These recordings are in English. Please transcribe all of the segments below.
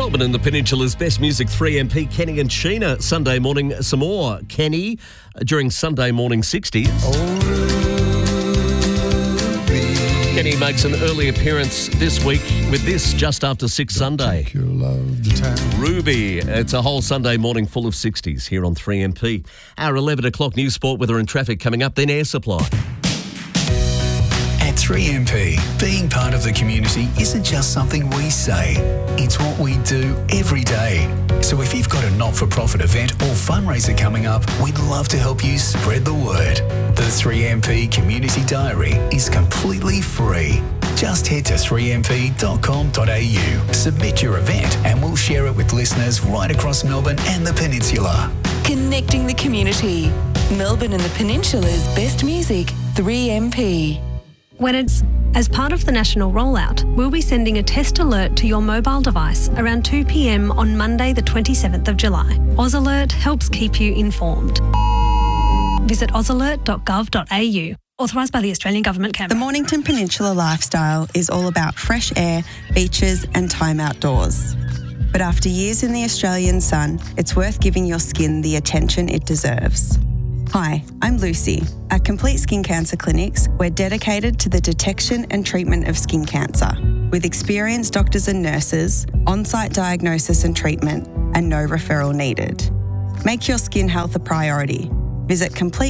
Melbourne and the Peninsula's best music, 3MP, Kenny and Sheena. Sunday morning, some more Kenny during Sunday morning 60s. Kenny makes an early appearance this week with this just after 6 Sunday. Ruby. It's a whole Sunday morning full of 60s here on 3MP. Our 11 o'clock news, sport, weather and traffic coming up, then air supply. At 3MP, being part of the community isn't just something we say, it's what we do every day. So if you've got a not-for-profit event or fundraiser coming up, we'd love to help you spread the word. The 3MP Community Diary is completely free. Just head to 3mp.com.au, submit your event and we'll share it with listeners right across Melbourne and the Peninsula. Connecting the community. Melbourne and the Peninsula's best music, 3MP. As part of the national rollout, we'll be sending a test alert to your mobile device around 2 p.m. on Monday the 27th of July. AusAlert helps keep you informed. Visit ausalert.gov.au. Authorised by the Australian Government, Canberra. The Mornington Peninsula lifestyle is all about fresh air, beaches and time outdoors. But after years in the Australian sun, it's worth giving your skin the attention it deserves. Hi, I'm Lucy. At Complete Skin Cancer Clinics, we're dedicated to the detection and treatment of skin cancer, with experienced doctors and nurses, on-site diagnosis and treatment, and no referral needed. Make your skin health a priority. Visit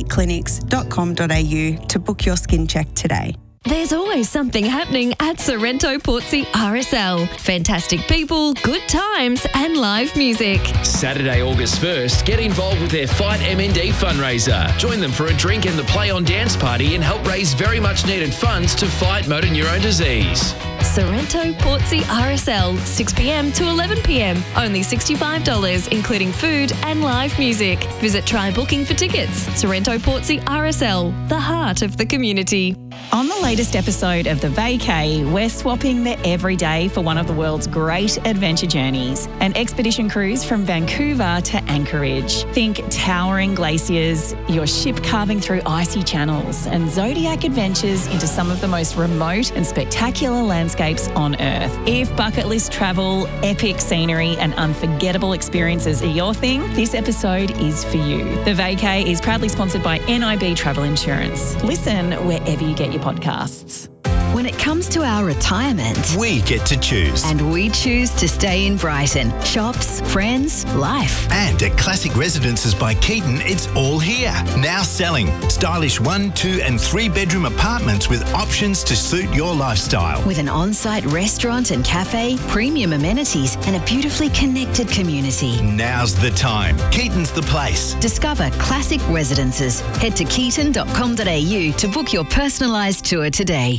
completeclinics.com.au to book your skin check today. There's always something happening at Sorrento Portsea RSL. Fantastic people, good times and live music. Saturday, August 1st, get involved with their Fight MND fundraiser. Join them for a drink and the Play On Dance party and help raise very much needed funds to fight motor neurone disease. Sorrento Portsea RSL, 6 p.m. to 11 p.m. Only $65, including food and live music. Visit Try Booking for tickets. Sorrento Portsea RSL, the heart of the community. On the latest episode of The Vacay, we're swapping the everyday for one of the world's great adventure journeys. An expedition cruise from Vancouver to Anchorage. Think towering glaciers, your ship carving through icy channels, and zodiac adventures into some of the most remote and spectacular landscapes on Earth. If bucket list travel, epic scenery, and unforgettable experiences are your thing, this episode is for you. The Vacay is proudly sponsored by NIB Travel Insurance. Listen wherever you get your podcasts. When it comes to our retirement, We get to choose. and we choose to stay in Brighton. Shops, friends, life. And at Classic Residences by Keaton, it's all here. Now selling. Stylish 1, 2 and 3 bedroom apartments with options to suit your lifestyle. With an on-site restaurant and cafe, premium amenities and a beautifully connected community. Now's the time. Keaton's the place. Discover Classic Residences. Head to keaton.com.au to book your personalised tour today.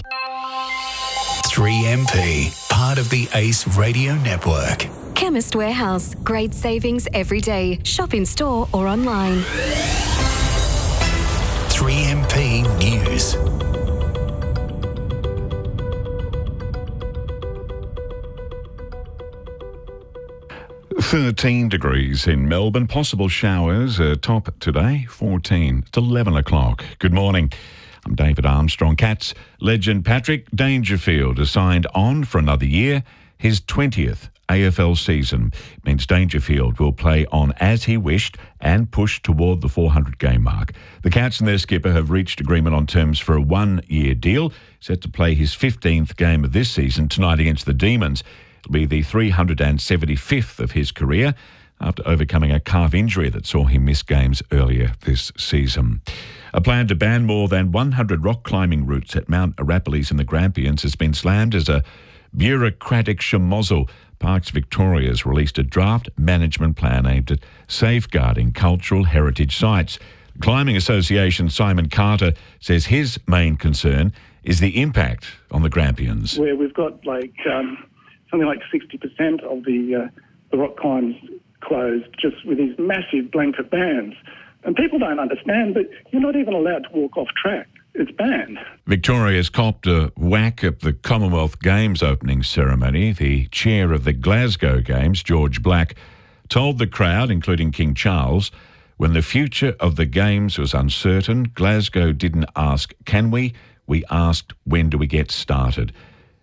3MP, part of the ACE Radio Network. Chemist Warehouse. Great savings every day. Shop in store or online. 3MP News. "13 degrees in Melbourne. Possible showers top today, 14 to 11 o'clock. Good morning. I'm David Armstrong. Cats legend Patrick Dangerfield has signed on for another year, his 20th AFL season. It means Dangerfield will play on as he wished and push toward the 400-game mark. The Cats and their skipper have reached agreement on terms for a one-year deal, set to play his 15th game of this season tonight against the Demons. It'll be the 375th of his career after overcoming a calf injury that saw him miss games earlier this season. A plan to ban more than 100 rock climbing routes at Mount Arapiles in the Grampians has been slammed as a bureaucratic schmozzle. Parks Victoria has released a draft management plan aimed at safeguarding cultural heritage sites. Climbing Association Simon Carter says his main concern is the impact on the Grampians. Where we've got something like 60% of the rock climbs closed just with these massive blanket bans. And people don't understand, but you're not even allowed to walk off track. It's banned. Victoria's copped a whack at the Commonwealth Games opening ceremony. The chair of the Glasgow Games, George Black, told the crowd, including King Charles, when the future of the Games was uncertain, Glasgow didn't ask, can we? We asked, when do we get started?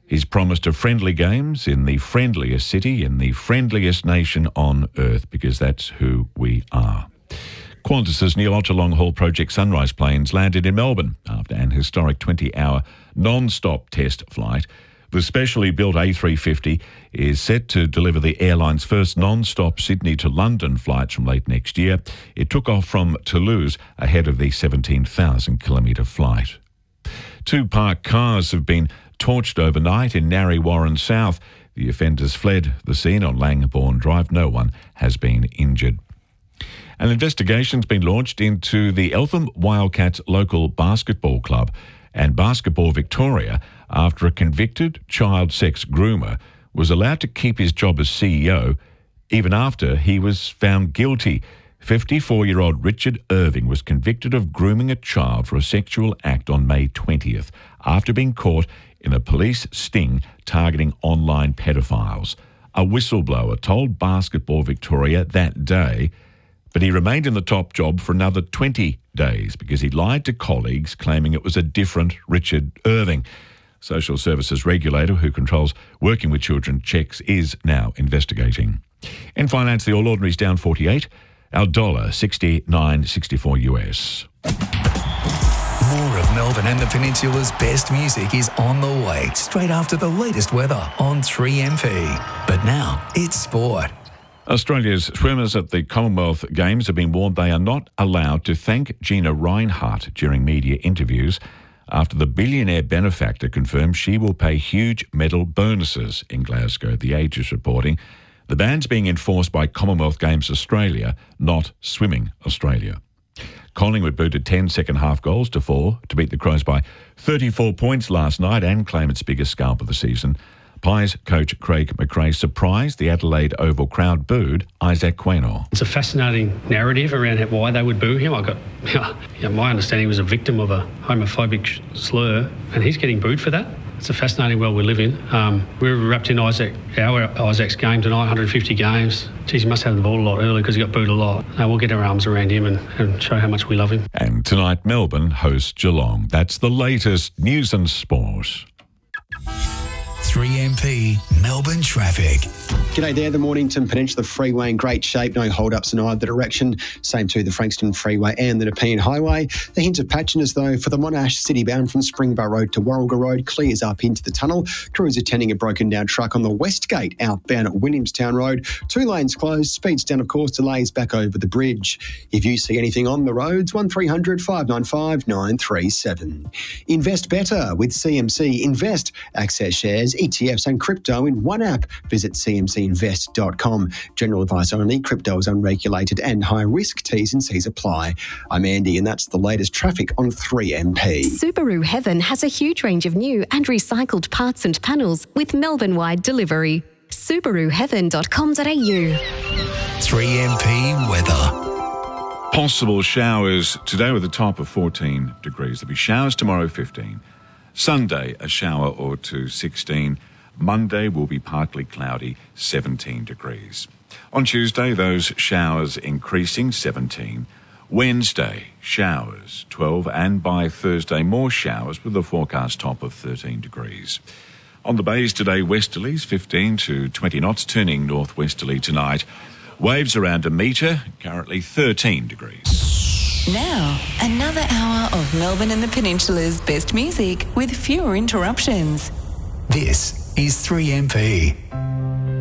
He's promised a friendly games in the friendliest city, in the friendliest nation on earth, because that's who we are. Qantas's new ultra-long-haul Project Sunrise planes landed in Melbourne after an historic 20-hour non-stop test flight. The specially built A350 is set to deliver the airline's first non-stop Sydney to London flights from late next year. It took off from Toulouse ahead of the 17,000-kilometre flight. 2 parked cars have been torched overnight in Narre Warren South. The offenders fled the scene on Langbourne Drive. No one has been injured. An investigation's been launched into the Eltham Wildcats local basketball club and Basketball Victoria after a convicted child sex groomer was allowed to keep his job as CEO even after he was found guilty. 54-year-old Richard Irving was convicted of grooming a child for a sexual act on May 20th after being caught in a police sting targeting online pedophiles. A whistleblower told Basketball Victoria that day, but he remained in the top job for another 20 days because he lied to colleagues claiming it was a different Richard Irving. Social Services Regulator, who controls working with children checks, is now investigating. In finance, the All Ordinary's down 48. Our dollar 69.64 US. More of Melbourne and the Peninsula's best music is on the way straight after the latest weather on 3MP. But now it's sport. Australia's swimmers at the Commonwealth Games have been warned they are not allowed to thank Gina Rinehart during media interviews after the billionaire benefactor confirmed she will pay huge medal bonuses in Glasgow. The Age is reporting the ban's being enforced by Commonwealth Games Australia, not Swimming Australia. Collingwood booted 10 second-half goals to 4 to beat the Crows by 34 points last night and claim its biggest scalp of the season. Pies coach Craig McRae surprised the Adelaide Oval crowd booed Isaac Quaynor. It's a fascinating narrative around why they would boo him. My understanding he was a victim of a homophobic slur, and he's getting booed for that. It's a fascinating world we live in. We're wrapped in Isaac's game tonight, 150 games. Geez, he must have the ball a lot early because he got booed a lot. We'll get our arms around him and show how much we love him. And tonight, Melbourne hosts Geelong. That's the latest news and sport. 3MP Melbourne traffic. G'day there, the Mornington Peninsula Freeway in great shape, no hold-ups in either direction. Same to the Frankston Freeway and the Nepean Highway. The hint of patchiness though for the Monash City bound from Springvale Road to Warralga Road clears up into the tunnel. Crews attending a broken down truck on the West Gate outbound at Williamstown Road. 2 lanes closed, speeds down of course, delays back over the bridge. If you see anything on the roads, 1300 595 937. Invest better with CMC Invest. Access shares, ETFs and crypto in one app. Visit cmcinvest.com. General advice only. Crypto is unregulated and high risk. T's and C's apply. I'm Andy and that's the latest traffic on 3MP. Subaru Heaven has a huge range of new and recycled parts and panels with Melbourne-wide delivery. SubaruHeaven.com.au. 3MP weather. Possible showers today with a top of 14 degrees. There'll be showers tomorrow, 15. Sunday, a shower or two, 16. Monday will be partly cloudy, 17 degrees. On Tuesday, those showers increasing, 17. Wednesday, showers, 12. And by Thursday, more showers with a forecast top of 13 degrees. On the bays today, westerlies, 15 to 20 knots, turning northwesterly tonight. Waves around a metre, currently 13 degrees. Now, another hour of Melbourne and the Peninsula's best music with fewer interruptions. This is 3MP.